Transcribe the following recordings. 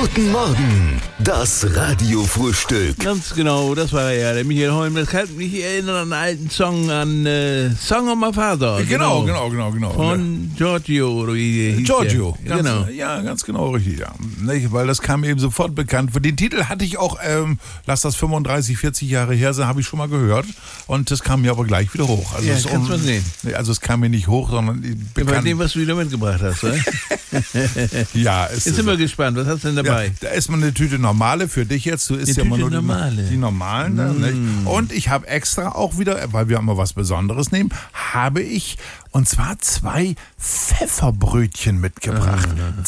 Guten Morgen, das Radiofrühstück. Ganz genau, das war ja der Michael Holm. Das kann mich erinnern an einen alten Song, Song of My Father. Genau. Von Giorgio, oder wie hieß Giorgio, der? Genau. Ja, ganz genau richtig, ja. Nicht, weil das kam eben sofort bekannt. Für den Titel hatte ich auch, lass das 35, 40 Jahre her sein, habe ich schon mal gehört. Und das kam mir aber gleich wieder hoch. Also Ja, kannst du mal sehen. Also es kam mir nicht hoch, sondern Ja, bei dem, was du wieder mitgebracht hast, oder? Ja, Jetzt sind wir gespannt, was hast du denn dabei? Ja, da ist mal eine Tüte normale für dich jetzt. Du isst ja immer nur die normalen. Da, nicht? Und ich habe extra auch wieder, weil wir immer was Besonderes nehmen, und zwar 2 Pfefferbrötchen mitgebracht.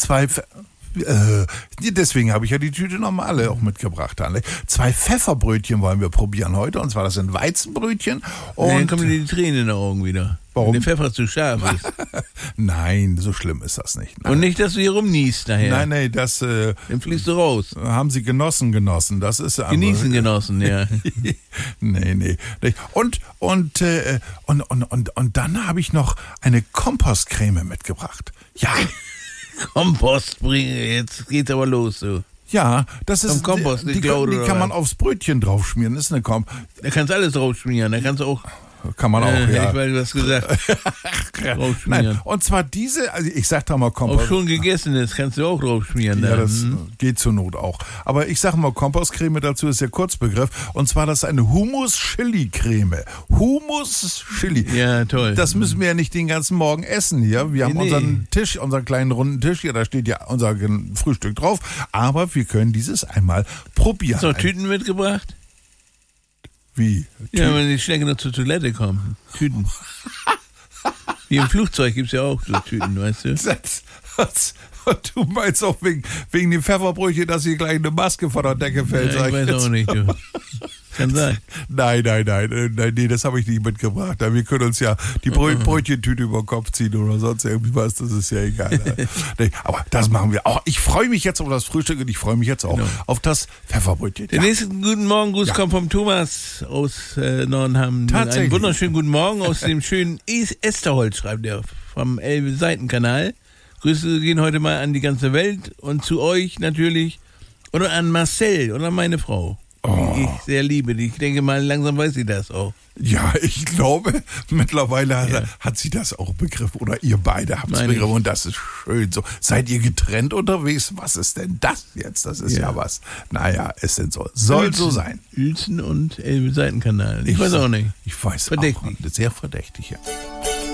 Deswegen habe ich ja die Tüte normale auch mitgebracht. 2 Pfefferbrötchen wollen wir probieren heute. Und zwar das sind Weizenbrötchen. Und dann kommen dir die Tränen in den Augen wieder. Warum? Wenn der Pfeffer zu scharf ist. Nein, so schlimm ist das nicht. Nein. Und nicht, dass du hier rumniest nachher. Nein, das Dann fliegst du raus. haben sie genossen. Das ist Genießen genossen, ja. Nee. Und dann habe ich noch eine Kompostcreme mitgebracht. Ja. Kompost bringen, jetzt geht's aber los, so. Ja, das ist Kompost, die kann man aufs Brötchen draufschmieren. Das ist eine Da kannst du alles drauf schmieren, da kannst du auch. Kann man auch, ja. Ich weiß, du hast gesagt. Nein, und zwar diese, also ich sag da mal Kompost. Auch schon gegessenes kannst du auch drauf schmieren. Ja, das geht zur Not auch. Aber ich sag mal, Kompostcreme dazu ist der Kurzbegriff. Und zwar das ist eine Humus-Chili-Creme. Humus-Chili. Ja, toll. Das müssen wir ja nicht den ganzen Morgen essen hier. Wir haben unseren Tisch, unseren kleinen runden Tisch hier, da steht ja unser Frühstück drauf. Aber wir können dieses einmal probieren. Hast du noch Tüten mitgebracht? Wie? Ja, wenn die Schnecke noch zur Toilette kommen. Tüten. Wie im Flugzeug gibt es ja auch so Tüten, weißt du? Du meinst auch wegen dem Pfefferbrötchen, dass hier gleich eine Maske von der Decke fällt? Ja, ich weiß auch nicht, du. Kann sein. Nein, das habe ich nicht mitgebracht. Wir können uns ja die Brötchentüte über den Kopf ziehen oder sonst irgendwie was, das ist ja egal. Nee, aber das machen wir auch. Ich freue mich jetzt auf das Frühstück und ich freue mich jetzt auch auf das Pfefferbrötchen. Der nächste Guten Morgen-Gruß kommt vom Thomas aus Nordenham. Tatsächlich. Einen wunderschönen guten Morgen aus dem schönen Esterholz, schreibt er, vom Elbe-Seitenkanal. Grüße gehen heute mal an die ganze Welt und zu euch natürlich oder an Marcel oder meine Frau, die ich sehr liebe. Ich denke mal, langsam weiß sie das auch. Ja, ich glaube, mittlerweile hat sie das auch begriffen oder ihr beide habt es begriffen und das ist schön so. Seid ihr getrennt unterwegs? Was ist denn das jetzt? Das ist ja was. Naja, es sind so. Soll so sein. Uelzen und Elbe-Seitenkanal. Ich weiß auch nicht. Ich weiß verdächtig. Auch. Sehr verdächtig, ja.